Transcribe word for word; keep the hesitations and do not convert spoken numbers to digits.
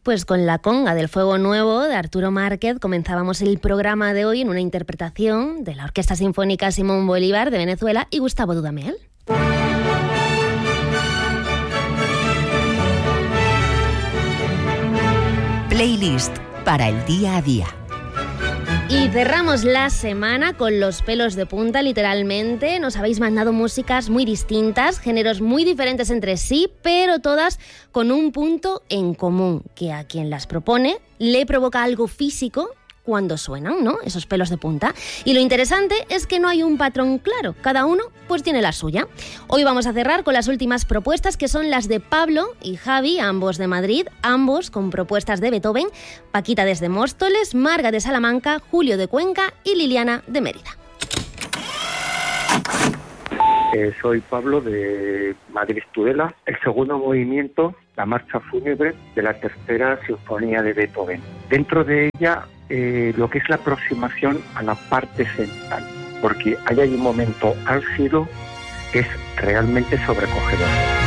Pues con La Conga del Fuego Nuevo de Arturo Márquez comenzábamos el programa de hoy en una interpretación de la Orquesta Sinfónica Simón Bolívar de Venezuela y Gustavo Dudamel. Playlist para el día a día. Y cerramos la semana con los pelos de punta, literalmente. Nos habéis mandado músicas muy distintas, géneros muy diferentes entre sí, pero todas con un punto en común, que a quien las propone le provoca algo físico cuando suenan, ¿no? Esos pelos de punta. Y lo interesante es que no hay un patrón claro, cada uno pues tiene la suya. Hoy vamos a cerrar con las últimas propuestas, que son las de Pablo y Javi, ambos de Madrid, ambos con propuestas de Beethoven, Paquita desde Móstoles, Marga de Salamanca, Julio de Cuenca y Liliana de Mérida. Eh, soy Pablo de Madrid Tudela. El segundo movimiento, la marcha fúnebre de la tercera sinfonía de Beethoven. Dentro de ella, eh, lo que es la aproximación a la parte central, porque ahí hay un momento álgido que es realmente sobrecogedor.